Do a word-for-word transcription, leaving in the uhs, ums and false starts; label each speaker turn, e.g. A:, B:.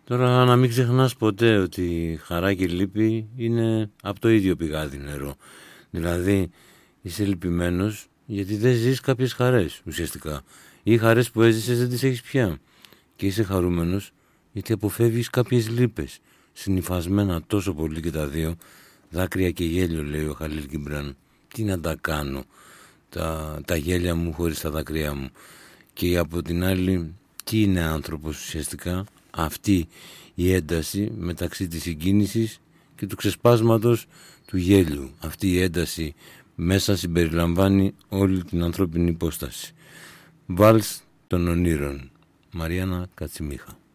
A: Τώρα να μην ξεχνάς ποτέ ότι χαρά και λύπη είναι από το ίδιο πηγάδι νερό. Δηλαδή είσαι λυπημένος γιατί δεν ζεις κάποιες χαρές ουσιαστικά. Ή χαρές που έζησες δεν τις έχεις πια. Και είσαι χαρούμενος γιατί αποφεύγεις κάποιες λύπες. Συνυφασμένα τόσο πολύ και τα δύο. Δάκρυα και γέλιο, λέει ο Χαλίλ Γκιμπράν. Τι να τα κάνω τα, τα γέλια μου χωρίς τα δάκρυά μου. Και από την άλλη, τι είναι άνθρωπος ουσιαστικά? Αυτή η ένταση μεταξύ της συγκίνησης και του ξεσπάσματος του γέλιου. Αυτή η ένταση μέσα συμπεριλαμβάνει όλη την ανθρώπινη υπόσταση. Βάλς των ονείρων. Μαριάννα Κατσιμίχα.